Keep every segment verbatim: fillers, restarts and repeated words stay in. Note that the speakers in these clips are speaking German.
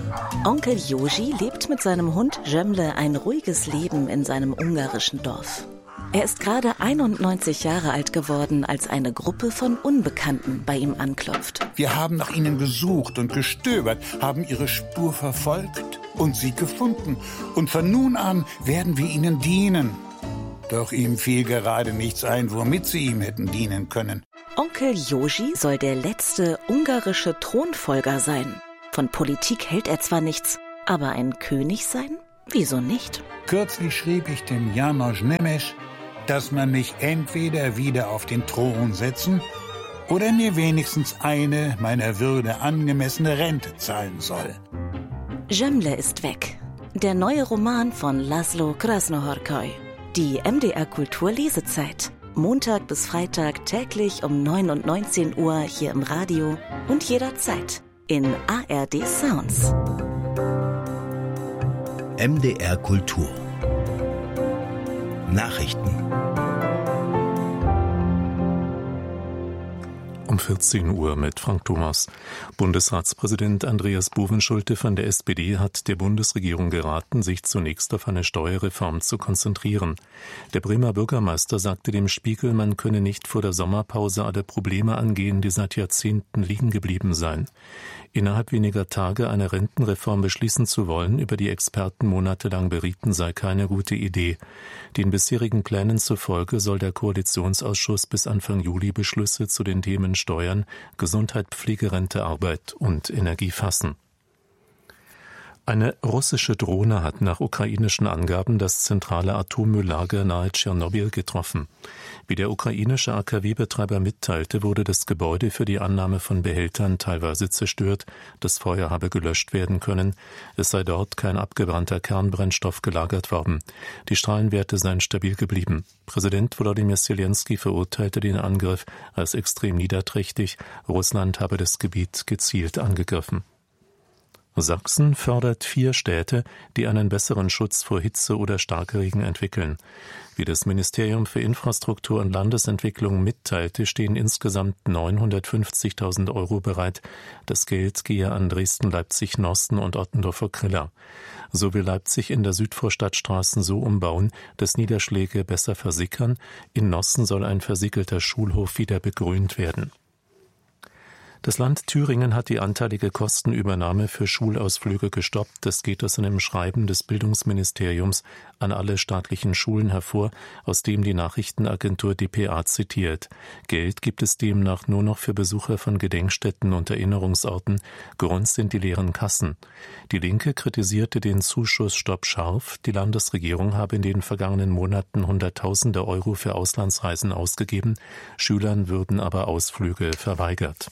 Onkel Joji lebt mit seinem Hund Cemile ein ruhiges Leben in seinem ungarischen Dorf. Er ist gerade einundneunzig Jahre alt geworden, als eine Gruppe von Unbekannten bei ihm anklopft. Wir haben nach ihnen gesucht und gestöbert, haben ihre Spur verfolgt und sie gefunden. Und von nun an werden wir ihnen dienen. Doch ihm fiel gerade nichts ein, womit sie ihm hätten dienen können. Onkel Joji soll der letzte ungarische Thronfolger sein. Von Politik hält er zwar nichts, aber ein König sein? Wieso nicht? Kürzlich schrieb ich dem János Nemes, dass man mich entweder wieder auf den Thron setzen oder mir wenigstens eine meiner Würde angemessene Rente zahlen soll. Cemile ist weg. Der neue Roman von László Krasznahorkai. Die M D R Kultur Lesezeit. Montag bis Freitag täglich um neun und neunzehn Uhr hier im Radio und jederzeit in A R D Sounds. M D R Kultur Nachrichten. Um vierzehn Uhr mit Frank Thomas. Bundesratspräsident Andreas Bovenschulte von der S P D hat der Bundesregierung geraten, sich zunächst auf eine Steuerreform zu konzentrieren. Der Bremer Bürgermeister sagte dem Spiegel, man könne nicht vor der Sommerpause alle Probleme angehen, die seit Jahrzehnten liegen geblieben seien. Innerhalb weniger Tage eine Rentenreform beschließen zu wollen, über die Experten monatelang berieten, sei keine gute Idee. Den bisherigen Plänen zufolge soll der Koalitionsausschuss bis Anfang Juli Beschlüsse zu den Themen Steuern, Gesundheit, Pflegerente, Arbeit und Energie fassen. Eine russische Drohne hat nach ukrainischen Angaben das zentrale Atommülllager nahe Tschernobyl getroffen. Wie der ukrainische A K W-Betreiber mitteilte, wurde das Gebäude für die Annahme von Behältern teilweise zerstört. Das Feuer habe gelöscht werden können. Es sei dort kein abgebrannter Kernbrennstoff gelagert worden. Die Strahlenwerte seien stabil geblieben. Präsident Volodymyr Zelensky verurteilte den Angriff als extrem niederträchtig. Russland habe das Gebiet gezielt angegriffen. Sachsen fördert vier Städte, die einen besseren Schutz vor Hitze oder Starkregen entwickeln. Wie das Ministerium für Infrastruktur und Landesentwicklung mitteilte, stehen insgesamt neunhundertfünfzigtausend Euro bereit. Das Geld gehe an Dresden, Leipzig, Norsten und Ottendorfer-Kriller. So will Leipzig in der Südvorstadtstraßen so umbauen, dass Niederschläge besser versickern. In Nossen soll ein versiegelter Schulhof wieder begrünt werden. Das Land Thüringen hat die anteilige Kostenübernahme für Schulausflüge gestoppt. Das geht aus einem Schreiben des Bildungsministeriums an alle staatlichen Schulen hervor, aus dem die Nachrichtenagentur D P A zitiert. Geld gibt es demnach nur noch für Besucher von Gedenkstätten und Erinnerungsorten. Grund sind die leeren Kassen. Die Linke kritisierte den Zuschussstopp scharf. Die Landesregierung habe in den vergangenen Monaten Hunderttausende Euro für Auslandsreisen ausgegeben. Schülern würden aber Ausflüge verweigert.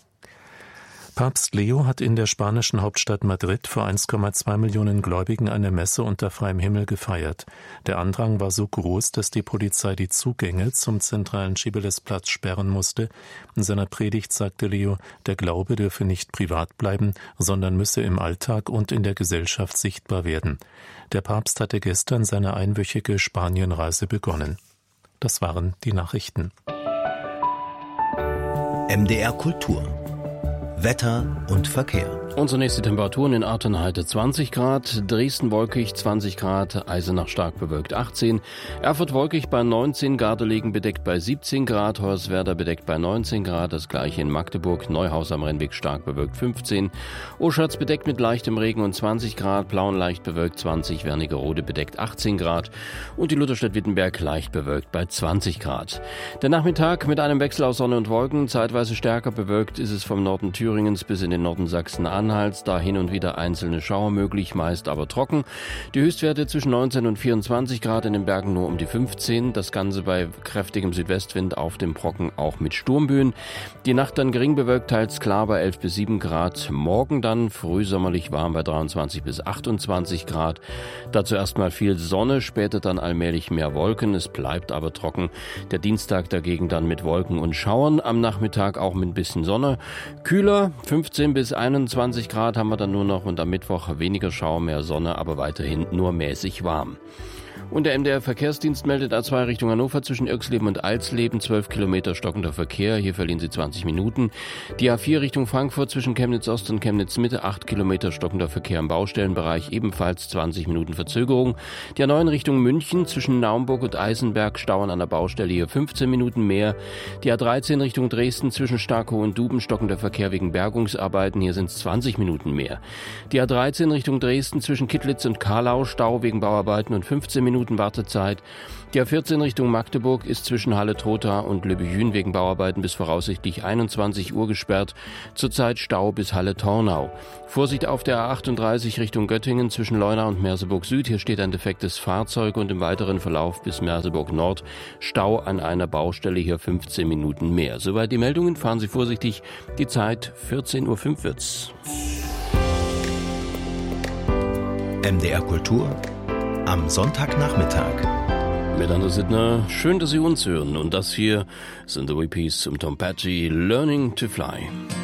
Papst Leo hat in der spanischen Hauptstadt Madrid vor eins Komma zwei Millionen Gläubigen eine Messe unter freiem Himmel gefeiert. Der Andrang war so groß, dass die Polizei die Zugänge zum zentralen Schibelesplatz sperren musste. In seiner Predigt sagte Leo, der Glaube dürfe nicht privat bleiben, sondern müsse im Alltag und in der Gesellschaft sichtbar werden. Der Papst hatte gestern seine einwöchige Spanienreise begonnen. Das waren die Nachrichten. M D R Kultur Wetter und Verkehr. Unsere nächste Temperaturen in Artenheide zwanzig Grad, Dresden wolkig zwanzig Grad, Eisenach stark bewölkt achtzehn, Erfurt wolkig bei neunzehn, Gardelegen bedeckt bei siebzehn Grad, Hoyerswerda bedeckt bei neunzehn Grad, das gleiche in Magdeburg, Neuhaus am Rennweg stark bewölkt fünfzehn, Oschatz bedeckt mit leichtem Regen und zwanzig Grad, Plauen leicht bewölkt zwanzig, Wernigerode bedeckt achtzehn Grad und die Lutherstadt-Wittenberg leicht bewölkt bei zwanzig Grad. Der Nachmittag mit einem Wechsel aus Sonne und Wolken, zeitweise stärker bewölkt ist es vom Norden Thüringens bis in den Norden Sachsen an. Anhalts, da hin und wieder einzelne Schauer möglich, meist aber trocken. Die Höchstwerte zwischen neunzehn und vierundzwanzig Grad, in den Bergen nur um die fünfzehn. Das Ganze bei kräftigem Südwestwind auf dem Brocken auch mit Sturmböen. Die Nacht dann gering bewölkt, teils klar bei elf bis sieben Grad. Morgen dann frühsommerlich warm bei dreiundzwanzig bis achtundzwanzig Grad. Dazu erstmal viel Sonne, später dann allmählich mehr Wolken. Es bleibt aber trocken. Der Dienstag dagegen dann mit Wolken und Schauern. Am Nachmittag auch mit ein bisschen Sonne. Kühler, fünfzehn bis einundzwanzig Grad haben wir dann nur noch und am Mittwoch weniger Schauer, mehr Sonne, aber weiterhin nur mäßig warm. Und der M D R-Verkehrsdienst meldet A zwei Richtung Hannover zwischen Irxleben und Alsleben, zwölf Kilometer stockender Verkehr. Hier verlieren Sie zwanzig Minuten. Die A vier Richtung Frankfurt zwischen Chemnitz Ost und Chemnitz Mitte, acht Kilometer stockender Verkehr im Baustellenbereich, ebenfalls zwanzig Minuten Verzögerung. Die A neun Richtung München zwischen Naumburg und Eisenberg, Stauen an der Baustelle, hier fünfzehn Minuten mehr. Die A dreizehn Richtung Dresden zwischen Starkow und Duben, stockender Verkehr wegen Bergungsarbeiten, hier sind es zwanzig Minuten mehr. Die A dreizehn Richtung Dresden zwischen Kittlitz und Karlau, Stau wegen Bauarbeiten und fünfzehn Minuten Wartezeit. Die A vierzehn Richtung Magdeburg ist zwischen Halle-Trotha und Lübbehün wegen Bauarbeiten bis voraussichtlich einundzwanzig Uhr gesperrt. Zurzeit Stau bis Halle-Tornau. Vorsicht auf der A achtunddreißig Richtung Göttingen zwischen Leuna und Merseburg Süd. Hier steht ein defektes Fahrzeug und im weiteren Verlauf bis Merseburg Nord Stau an einer Baustelle, hier fünfzehn Minuten mehr. Soweit die Meldungen. Fahren Sie vorsichtig. Die Zeit vierzehn Uhr fünf wird's. M D R Kultur am Sonntagnachmittag. Mit Anders Sittner, schön, dass Sie uns hören. Und das hier sind The Whippies zum Tom Petty, Learning to Fly.